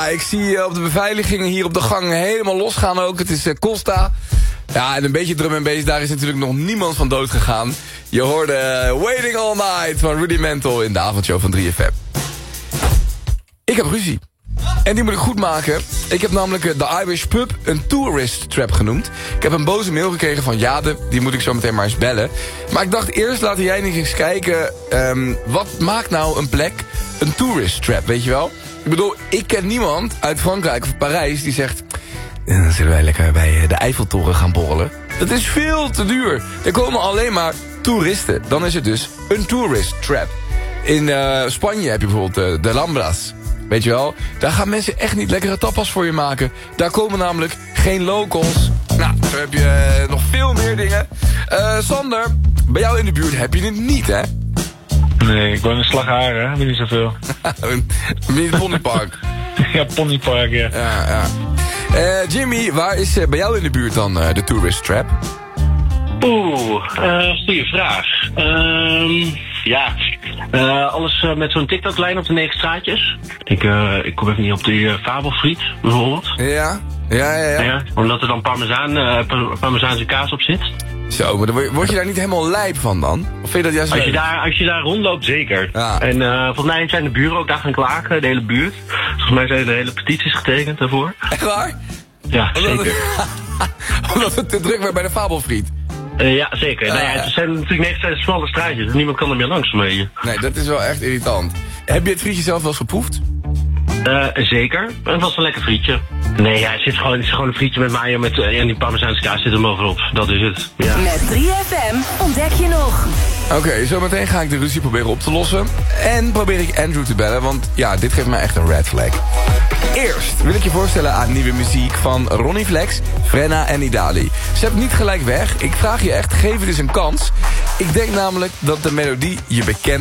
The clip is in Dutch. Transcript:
ik zie op de beveiligingen hier op de gang helemaal losgaan ook. Het is Costa. Ja, en een beetje drum en bass, daar is natuurlijk nog niemand van dood gegaan. Je hoorde Waiting All Night van Rudimental in de avondshow van 3FM. Ik heb ruzie. En die moet ik goed maken. Ik heb namelijk de Irish Pub een tourist trap genoemd. Ik heb een boze mail gekregen van Jade. Die moet ik zo meteen maar eens bellen. Maar ik dacht eerst, laten jij niet eens kijken... wat maakt nou een plek een tourist trap, weet je wel? Ik bedoel, ik ken niemand uit Frankrijk of Parijs die zegt... dan zullen wij lekker bij de Eiffeltoren gaan borrelen. Dat is veel te duur. Er komen alleen maar toeristen. Dan is het dus een tourist trap. In Spanje heb je bijvoorbeeld de Alhambras. Weet je wel, daar gaan mensen echt niet lekkere tapas voor je maken. Daar komen namelijk geen locals. Nou, zo heb je nog veel meer dingen. Sander, bij jou in de buurt heb je het niet, hè? Nee, ik woon in Slagharen, heb je niet zoveel. Niet Ponypark. Ja, Ponypark, ja. Ja. Jimmy, waar is bij jou in de buurt dan de tourist trap? Goeie vraag. Alles met zo'n TikTok-lijn op de 9 straatjes. Ik kom even niet op die fabelfriet, bijvoorbeeld. Ja, omdat er dan parmezaanse kaas op zit. Zo, maar word je daar niet helemaal lijp van dan? Of vind je dat juist als je daar rondloopt, zeker. Ja. En volgens mij zijn de buren ook daar gaan klagen, de hele buurt. Volgens mij zijn er hele petities getekend daarvoor. Echt waar? Ja, zeker. Omdat het te druk werd bij de fabelfriet. Ja, zeker. Het zijn natuurlijk 9 smalle straatjes, dus niemand kan er meer langs mee. Nee, dat is wel echt irritant. Heb je het frietje zelf wel eens geproefd? Zeker. Het was een lekker frietje. Nee, het is gewoon een frietje met mayo en die parmezaanse kaas zit er bovenop. Dat is het. Ja. Met 3FM ontdek je nog. Oké, zometeen ga ik de ruzie proberen op te lossen. En probeer ik Andrew te bellen, want ja, dit geeft mij echt een red flag. Eerst wil ik je voorstellen aan nieuwe muziek van Ronnie Flex, Frenna en Idali. Ze hebben niet gelijk weg. Ik vraag je echt, geef het eens een kans. Ik denk namelijk dat de melodie je bekend